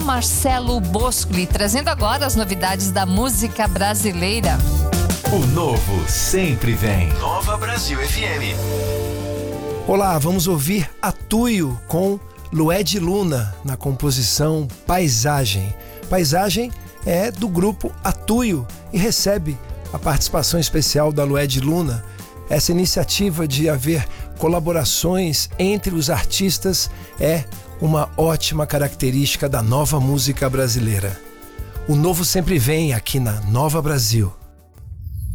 Marcelo Boscoli, trazendo agora as novidades da música brasileira. O novo sempre vem. Nova Brasil FM. Olá, vamos ouvir Atuio com Lued Luna na composição Paisagem. Paisagem é do grupo Atuio e recebe a participação especial da Lued Luna. Essa iniciativa de haver colaborações entre os artistas é uma ótima característica da nova música brasileira. O novo sempre vem aqui na Nova Brasil.